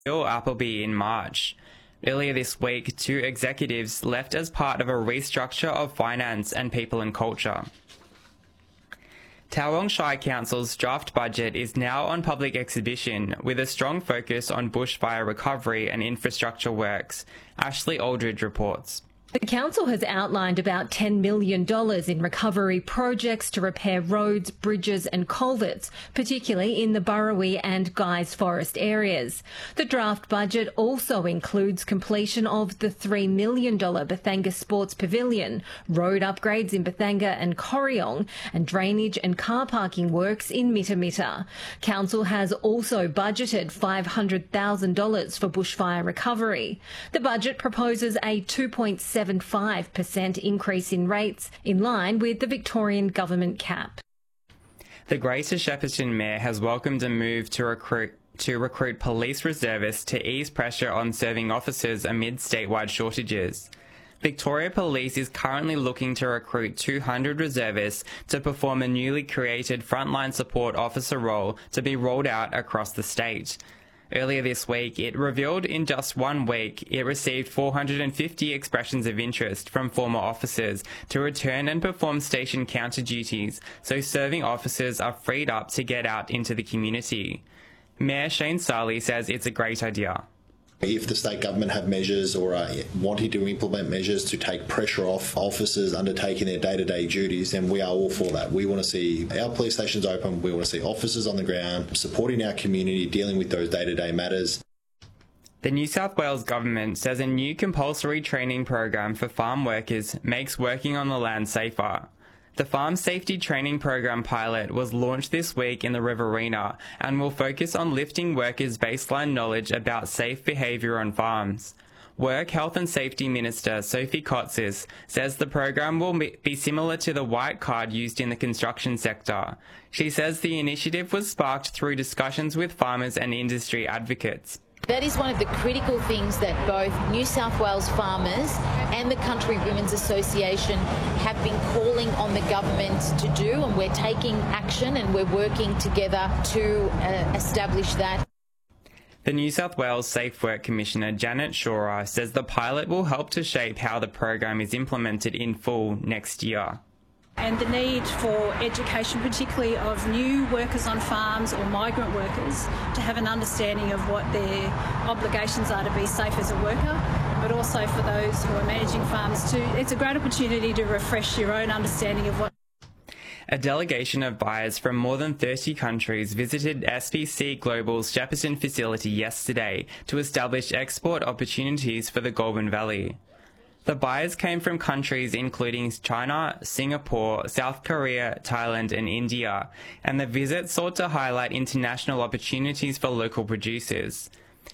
Bill Appleby in March. Earlier this week, 2 executives left as part of a restructure of finance and people and culture. Tauranga Shire Council's draft budget is now on public exhibition with a strong focus on bushfire recovery and infrastructure works. Ashley Aldridge reports. The council has outlined about $10 million in recovery projects to repair roads, bridges and culverts, particularly in the Burrawee and Guys Forest areas. The draft budget also includes completion of the $3 million Bethanga Sports Pavilion, road upgrades in Bethanga and Corryong, and drainage and car parking works in Mitta. Council has also budgeted $500,000 for bushfire recovery. The budget proposes a 2.75% increase in rates, in line with the Victorian government cap. The Greater Shepparton Mayor has welcomed a move to recruit police reservists to ease pressure on serving officers amid statewide shortages. Victoria Police is currently looking to recruit 200 reservists to perform a newly created frontline support officer role to be rolled out across the state. Earlier this week, it revealed in just 1 week it received 450 expressions of interest from former officers to return and perform station counter duties, so serving officers are freed up to get out into the community. Mayor Shane Sarley says it's a great idea. If the state government have measures or are wanting to implement measures to take pressure off officers undertaking their day-to-day duties, then we are all for that. We want to see our police stations open, we want to see officers on the ground supporting our community, dealing with those day-to-day matters. The New South Wales government says a new compulsory training program for farm workers makes working on the land safer. The Farm Safety Training Program pilot was launched this week in the Riverina and will focus on lifting workers' baseline knowledge about safe behaviour on farms. Work Health and Safety Minister Sophie Kotsis says the program will be similar to the white card used in the construction sector. She says the initiative was sparked through discussions with farmers and industry advocates. That is one of the critical things that both New South Wales farmers and the Country Women's Association have been calling on the government to do, and we're taking action and we're working together to establish that. The New South Wales Safe Work Commissioner Janet Shora says the pilot will help to shape how the program is implemented in full next year. And the need for education, particularly of new workers on farms or migrant workers, to have an understanding of what their obligations are to be safe as a worker, but also for those who are managing farms too. It's a great opportunity to refresh your own understanding of what. A delegation of buyers from more than 30 countries visited SPC Global's Shepparton facility yesterday to establish export opportunities for the Goulburn Valley. The buyers came from countries including China, Singapore, South Korea, Thailand and India, and the visit sought to highlight international opportunities for local producers.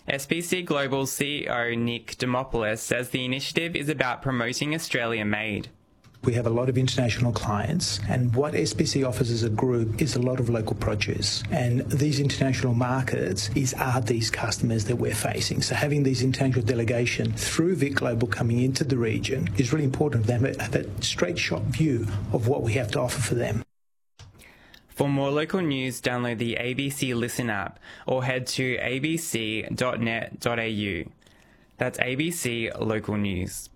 SPC Global's CEO Nick Demopoulos says the initiative is about promoting Australia-made. We have a lot of international clients, and what SPC offers as a group is a lot of local produce. And these international markets are these customers that we're facing. So having these international delegation through Vic Global coming into the region is really important for them to have that straight shot view of what we have to offer for them. For more local news, download the ABC Listen app or head to abc.net.au. That's ABC Local News.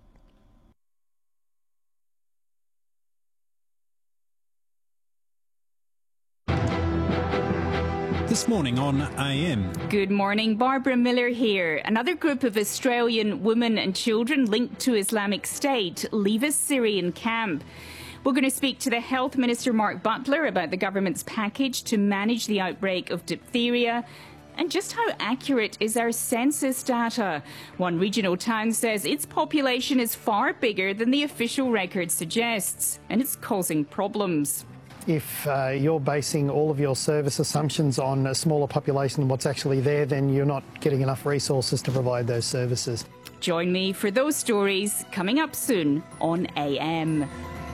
This morning on AM. Good morning, Barbara Miller here. Another group of Australian women and children linked to Islamic State leave a Syrian camp. We're going to speak to the Health Minister Mark Butler about the government's package to manage the outbreak of diphtheria. And just how accurate is our census data? One regional town says its population is far bigger than the official record suggests, and it's causing problems. If you're basing all of your service assumptions on a smaller population than what's actually there, then you're not getting enough resources to provide those services. Join me for those stories coming up soon on AM.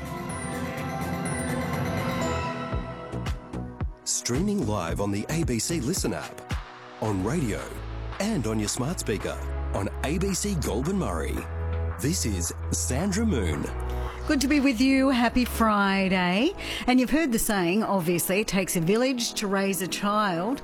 Streaming live on the ABC Listen app, on radio and on your smart speaker on ABC Goulburn Murray. This is Sandra Moon. Good to be with you. Happy Friday. And you've heard the saying, obviously, it takes a village to raise a child.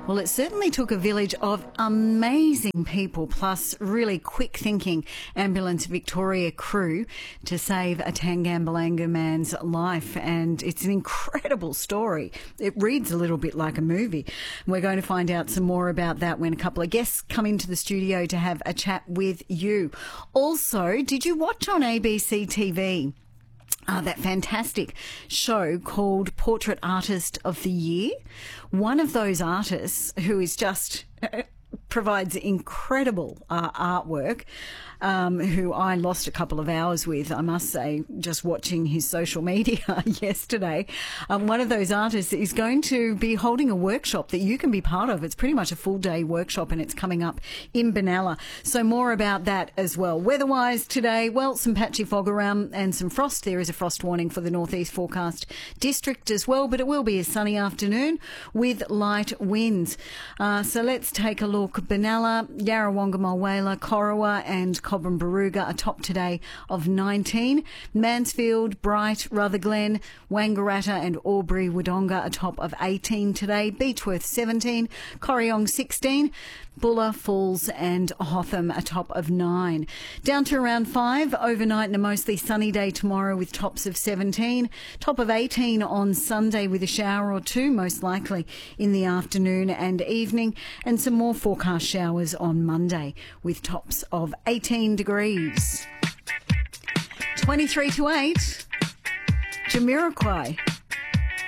Well, it certainly took a village of amazing people plus really quick thinking Ambulance Victoria crew to save a Tangambalanga man's life, and it's an incredible story. It reads a little bit like a movie. We're going to find out some more about that when a couple of guests come into the studio to have a chat with you. Also, did you watch on ABC TV that fantastic show called Portrait Artist of the Year? One of those artists who is just provides incredible artwork, who I lost a couple of hours with, I must say, just watching his social media yesterday. One of those artists is going to be holding a workshop that you can be part of. It's pretty much a full-day workshop, and it's coming up in Benalla. So more about that as well. Weather-wise today, well, some patchy fog around and some frost. There is a frost warning for the northeast forecast district as well, but it will be a sunny afternoon with light winds. So let's take a look. Benalla, Yarrawonga, Mulwala, Corowa and Cobram Barooga are top today of 19. Mansfield, Bright, Rutherglen, Wangaratta and Albury Wodonga are top of 18 today. Beechworth 17, Corryong 16, Bulla, Falls and Hotham are top of 9. Down to around 5 overnight and a mostly sunny day tomorrow with tops of 17. Top of 18 on Sunday with a shower or two, most likely in the afternoon and evening, and some more forecast showers on Monday with tops of 18 degrees. 23 to 8, Jamiroquai.